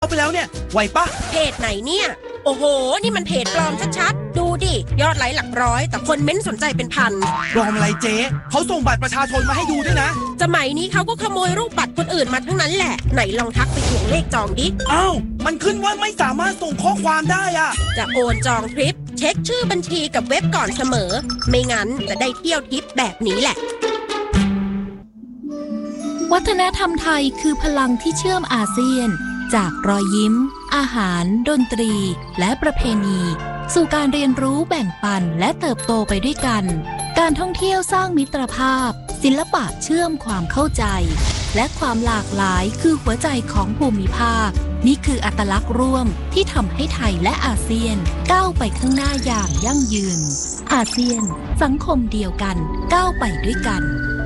ไปแล้วเนี่ยไหวปะเพจไหนเนี่ยโอ้โหนี่มันเพจปลอมชัดๆดูดิยอดไลค์หลักร้อยแต่คนเม้นสนใจเป็นพันปลอมอะไรเจ๊เขาส่งบัตรประชาชนมาให้ดูด้วยนะสมัยนี้เขาก็ขโมยรูปบัตรคนอื่นมาทั้งนั้นแหละไหนลองทักไปทวงเลขจองดิอ้าวมันขึ้นว่าไม่สามารถส่งข้อความได้อะจะโอนจองทริปเช็คชื่อบัญชีกับเว็บก่อนเสมอไม่งั้นจะได้เที่ยวทริปแบบนี้แหละวัฒนธรรมไทยคือพลังที่เชื่อมอาเซียนจากรอยยิ้มอาหารดนตรีและประเพณีสู่การเรียนรู้แบ่งปันและเติบโตไปด้วยกันการท่องเที่ยวสร้างมิตรภาพศิลปะเชื่อมความเข้าใจและความหลากหลายคือหัวใจของภูมิภาคนี่คืออัตลักษณ์ร่วมที่ทำให้ไทยและอาเซียนก้าวไปข้างหน้าอย่างยั่งยืนอาเซียนสังคมเดียวกันก้าวไปด้วยกัน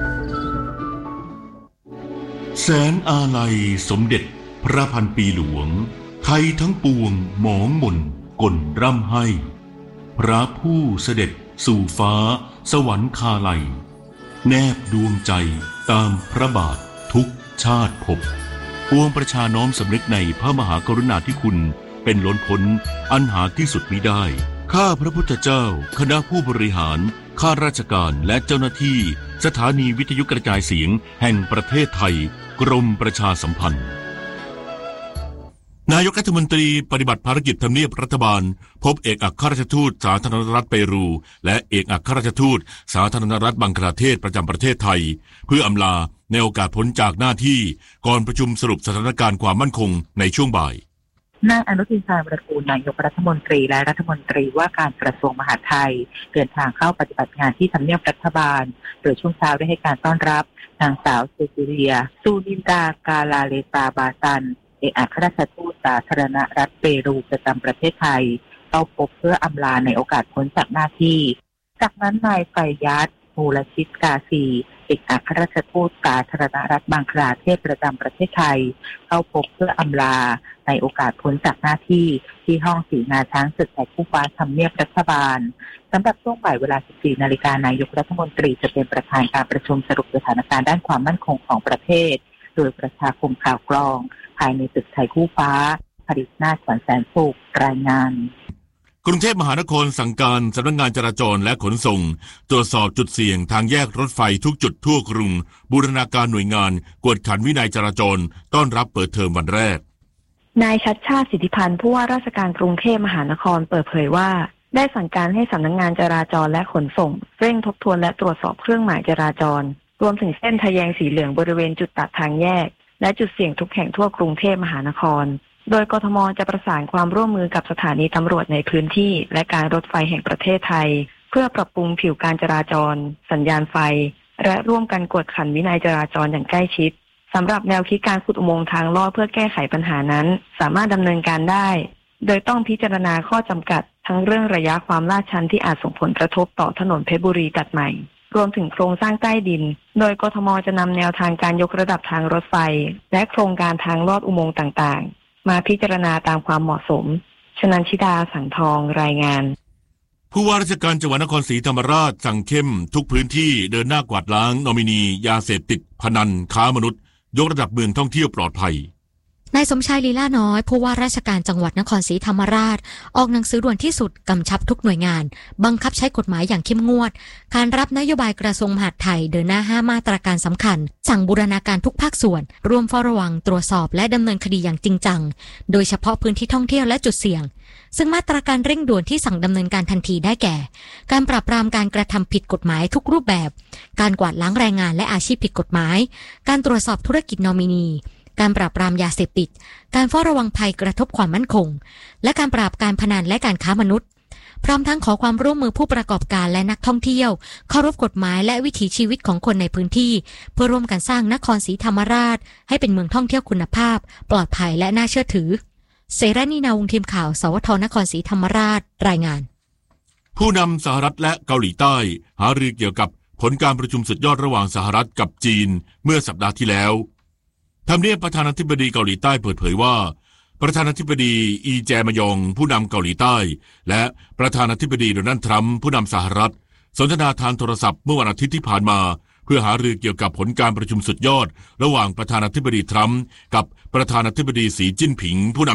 แสนอาลัยสมเด็จพระพันปีหลวงไทยทั้งปวงหมองหม่นก่นร่ำให้พระผู้เสด็จสู่ฟ้าสวรรคาลัยแนบดวงใจตามพระบาททุกชาติภพปวงประชาน้อมสำนึกในพระมหากรุณาธิคุณเป็นล้นพ้นอันหาที่สุดมิได้ข้าพระพุทธเจ้าคณะผู้บริหารข้าราชการและเจ้าหน้าที่สถานีวิทยุกระจายเสียงแห่งประเทศไทยกรมประชาสัมพันธ์นายกรัฐมนตรีปฏิบัติภารกิจทำเนียบรัฐบาลพบเอกอัครราชทูตสาธารณรัฐเปรูและเอกอัครราชทูตสาธารณรัฐบังคลาเทศประจำประเทศไทยเพื่ออำลาในโอกาสพ้นจากหน้าที่ก่อนประชุมสรุปสถานการณ์ความมั่นคงในช่วงบ่ายนายอนุทินชาญวิรากูลนายกรัฐมนตรีและรัฐมนตรีว่าการกระทรวงมหาดไทยเดินทางเข้าปฏิบัติงานที่ทำเนียบรัฐบาลโดยช่วงเช้าได้ให้การต้อนรับนางสาวเซซิเลียซูลินดากาลาเลตาบาซันเอกอัครราชทูตสาธารณรัฐเปรูประจำประเทศไทยเข้าพบเพื่ออำลาในโอกาสพ้นจากหน้าที่จากนั้นนายไฟยัตมูลชิตกาซีเอกอัครราชทูตสาธารณรัฐบังคลาเทศประจำประเทศไทยเข้าพบเพื่ออำลาในโอกาสพ้นจากหน้าที่ที่ห้องสีงาช้างศึกแห่งผู้ฟ้าทำเนียบรัฐบาลสำหรับช่วงบ่ายเวลา 14 นาฬิกานายกรัฐมนตรีจะเป็นประธานการประชุมสรุปสถานการณ์ด้านความมั่นคงของประเทศโดยประชาคมข่าวกรองภายในตึกไทยคู่ฟ้าผลิตนาถ ขวัญแสนสุขรายงานกรุงเทพมหานครสั่งการสำนักงานจราจรและขนส่งตรวจสอบจุดเสี่ยงทางแยกรถไฟทุกจุดทั่วกรุงบูรณาการหน่วยงานกวดขันวินัยจราจรต้อนรับเปิดเทอมวันแรกนายชัชชาติสิทธิพันธ์ผู้ว่าราชการกรุงเทพมหานครเปิดเผยว่าได้สั่งการให้สำนักงานจราจรและขนส่งเร่งทบทวนและตรวจสอบเครื่องหมายจราจรรวมถึงเส้นทะแยงสีเหลืองบริเวณจุดตัดทางแยกและจุดเสี่ยงทุกแห่งทั่วกรุงเทพมหานครโดยกทม.จะประสานความร่วมมือกับสถานีตำรวจในพื้นที่และการรถไฟแห่งประเทศไทยเพื่อปรับปรุงผิวการจราจรสัญญาณไฟและร่วมกันกวดขันวินัยจราจรอย่างใกล้ชิดสำหรับแนวคิดการขุดอุโมงค์ทางลอดเพื่อแก้ไขปัญหานั้นสามารถดำเนินการได้โดยต้องพิจารณาข้อจำกัดทั้งเรื่องระยะความลาดชันที่อาจส่งผลกระทบต่อถนนเพชรบุรีตัดใหม่รวมถึงโครงสร้างใต้ดินโดยกทม.จะนำแนวทางการยกระดับทางรถไฟและโครงการทางลอดอุโมงค์ต่างๆมาพิจารณาตามความเหมาะสมชนันชิดาสังทองรายงานผู้ว่าราชการจังหวัดนครศรีธรรมราชสั่งเข้มทุกพื้นที่เดินหน้ากวาดล้างนอมินียาเสพติดพนันค้ามนุษย์ยกระดับเมืองท่องเที่ยวปลอดภัยนายสมชายลีลาน้อยผู้ว่าราชการจังหวัดนครศรีธรรมราชออกหนังสือด่วนที่สุดกำชับทุกหน่วยงานบังคับใช้กฎหมายอย่างเข้มงวดการรับนโยบายกระทรวงมหาดไทยเดินหน้า5มาตรการสำคัญสั่งบูรณาการทุกภาคส่วนร่วมเฝ้าระวังตรวจสอบและดำเนินคดีอย่างจริงจังโดยเฉพาะพื้นที่ท่องเที่ยวและจุดเสี่ยงซึ่งมาตรการเร่งด่วนที่สั่งดำเนินการทันทีได้แก่การปราบปรามการกระทำผิดกฎหมายทุกรูปแบบการกวาดล้างแรงงานและอาชีพผิดกฎหมายการตรวจสอบธุรกิจนอมินีการปราบปรามยาเสพติดการเฝ้าระวังภัยกระทบความมั่นคงและการปราบการพนันและการค้ามนุษย์พร้อมทั้งขอความร่วมมือผู้ประกอบการและนักท่องเที่ยวเคารพกฎหมายและวิถีชีวิตของคนในพื้นที่เพื่อร่วมกันสร้างนครศรีธรรมราชให้เป็นเมืองท่องเที่ยวคุณภาพปลอดภัยและน่าเชื่อถือเสรานีนาวงศ์ทีมข่าวสวทนครศรีธรรมราชรายงานผู้นำสหรัฐและเกาหลีใต้หารือเกี่ยวกับผลการประชุมสุดยอดระหว่างสหรัฐกับจีนเมื่อสัปดาห์ที่แล้วทำเนียบประธานาธิบดีเกาหลีใต้เปิดเผยว่าประธานาธิบดีอีแจมยองผู้นำเกาหลีใต้และประธานาธิบดีโดนัลด์ทรัมป์ผู้นำสหรัฐสนทนาทางโทรศัพท์เมื่อวันอาทิตย์ที่ผ่านมาเพื่อหารือเกี่ยวกับผลการประชุมสุดยอดระหว่างประธานาธิบดีทรัมป์กับประธานาธิบดีสีจิ้นผิงผู้นำ